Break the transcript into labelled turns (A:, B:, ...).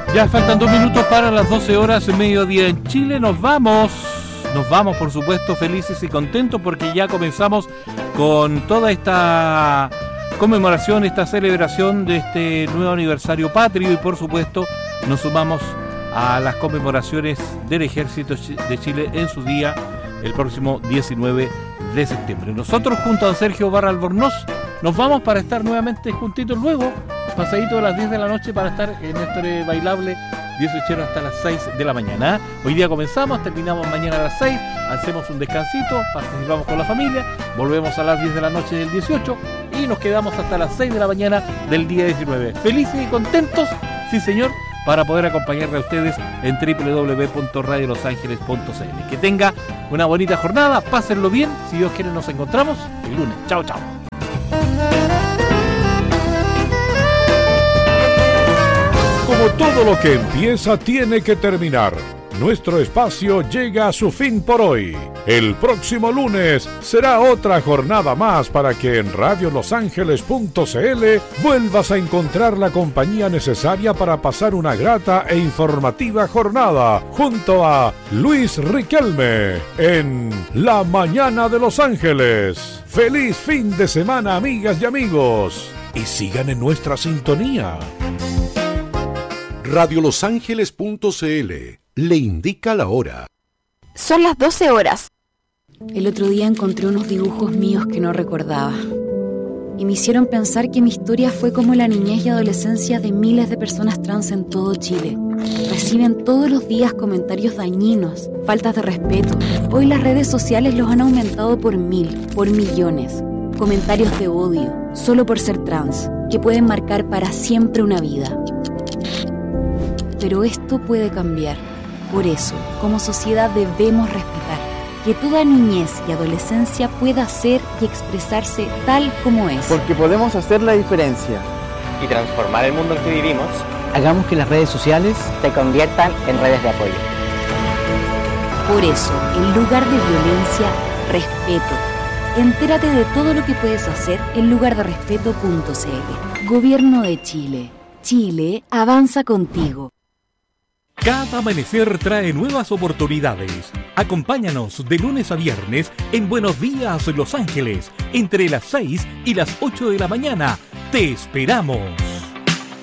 A: Ya faltan 2 minutos para las 12 horas, mediodía en Chile. Nos vamos por supuesto felices y contentos porque ya comenzamos con toda esta conmemoración, esta celebración de este nuevo aniversario patrio y por supuesto nos sumamos a las conmemoraciones del Ejército de Chile en su día, el próximo 19 de septiembre. Nosotros junto a Sergio Barra Albornoz nos vamos para estar nuevamente juntitos luego, pasadito de las 10 de la noche para estar en este bailable 18 hasta las 6 de la mañana. Hoy día comenzamos, terminamos mañana a las 6, hacemos un descansito, participamos con la familia, volvemos a las 10 de la noche del 18 y nos quedamos hasta las 6 de la mañana del día 19. Felices y contentos, sí señor, para poder acompañarle a ustedes en www.radiolosangeles.cl. Que tenga una bonita jornada, pásenlo bien, si Dios quiere nos encontramos el lunes. Chao, chao.
B: Como todo lo que empieza tiene que terminar, nuestro espacio llega a su fin por hoy. El próximo lunes será otra jornada más para que en radiolosangeles.cl vuelvas a encontrar la compañía necesaria para pasar una grata e informativa jornada junto a Luis Riquelme en La Mañana de Los Ángeles. ¡Feliz fin de semana, amigas y amigos! Y sigan en nuestra sintonía.
C: Radiolosangeles.cl le indica la hora.
D: Son las 12 horas.
E: El otro día encontré unos dibujos míos que no recordaba. Y me hicieron pensar que mi historia fue como la niñez y adolescencia de miles de personas trans en todo Chile. Reciben todos los días comentarios dañinos, faltas de respeto. Hoy las redes sociales los han aumentado por 1000, por millones. Comentarios de odio, solo por ser trans, que pueden marcar para siempre una vida. Pero esto puede cambiar. Por eso, como sociedad debemos respetar que toda niñez y adolescencia pueda ser y expresarse tal como es.
F: Porque podemos hacer la diferencia
G: y transformar el mundo en que vivimos.
H: Hagamos que las redes sociales
G: se conviertan en redes de apoyo.
E: Por eso, en lugar de violencia, respeto. Entérate de todo lo que puedes hacer en lugarderespeto.cl. Gobierno de Chile. Chile avanza contigo.
A: Cada amanecer trae nuevas oportunidades. Acompáñanos de lunes a viernes en Buenos Días Los Ángeles, entre las 6 y las 8 de la mañana. ¡Te esperamos!